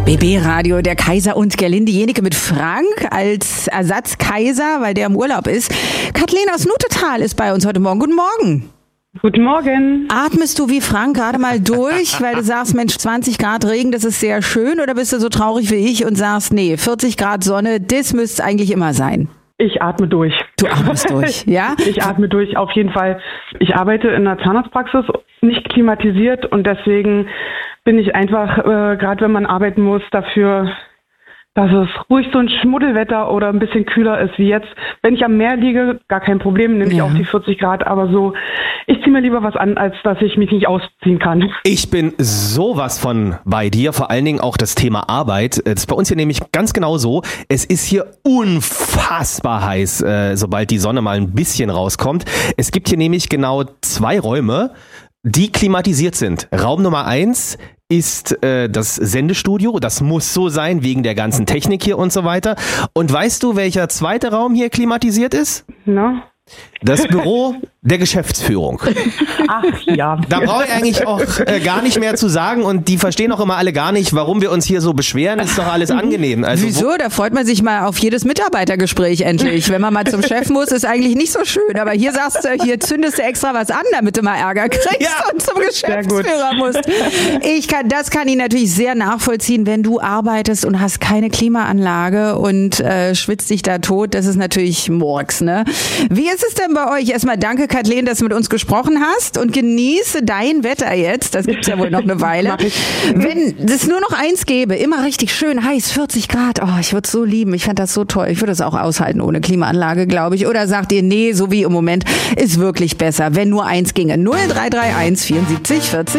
BB Radio, der Kaiser und Gerlinde Jenike mit Frank als Ersatzkaiser, weil der im Urlaub ist. Kathleen aus Nutetal ist bei uns heute Morgen. Guten Morgen. Guten Morgen. Atmest du wie Frank gerade mal durch, weil du sagst, Mensch, 20 Grad Regen, das ist sehr schön, oder bist du so traurig wie ich und sagst, nee, 40 Grad Sonne, das müsste eigentlich immer sein? Ich atme durch. Du atmest durch, ja? Ich atme durch, auf jeden Fall. Ich arbeite in einer Zahnarztpraxis, nicht klimatisiert, und deswegen bin ich einfach, gerade wenn man arbeiten muss, dafür, dass es ruhig so ein Schmuddelwetter oder ein bisschen kühler ist wie jetzt. Wenn ich am Meer liege, gar kein Problem, nehme ich auch die 40 Grad, aber so, ich ziehe mir lieber was an, als dass ich mich nicht ausziehen kann. Ich bin sowas von bei dir, vor allen Dingen auch das Thema Arbeit. Das ist bei uns hier nämlich ganz genau so. Es ist hier unfassbar heiß, sobald die Sonne mal ein bisschen rauskommt. Es gibt hier nämlich genau 2 Räume, die klimatisiert sind. Raum Nummer 1 ist das Sendestudio. Das muss so sein, wegen der ganzen Technik hier und so weiter. Und weißt du, welcher zweite Raum hier klimatisiert ist? Na? Das Büro der Geschäftsführung. Ach ja. Da brauche ich eigentlich auch gar nicht mehr zu sagen, und die verstehen auch immer alle gar nicht, warum wir uns hier so beschweren. Ist doch alles angenehm. Also, wieso? Da freut man sich mal auf jedes Mitarbeitergespräch endlich. Wenn man mal zum Chef muss, ist eigentlich nicht so schön. Aber hier sagst du, hier zündest du extra was an, damit du mal Ärger kriegst und zum Geschäftsführer musst. Das kann ich natürlich sehr nachvollziehen, wenn du arbeitest und hast keine Klimaanlage und schwitzt dich da tot. Das ist natürlich Murks, ne? Wie ist es denn bei euch? Erstmal danke, Kathleen, dass du mit uns gesprochen hast, und genieße dein Wetter jetzt. Das gibt's ja wohl noch eine Weile. Wenn es nur noch eins gäbe, immer richtig schön heiß, 40 Grad, oh, ich würde es so lieben. Ich fand das so toll. Ich würde es auch aushalten ohne Klimaanlage, glaube ich. Oder sagt ihr, nee, so wie im Moment ist wirklich besser, wenn nur eins ginge. 0331 74 40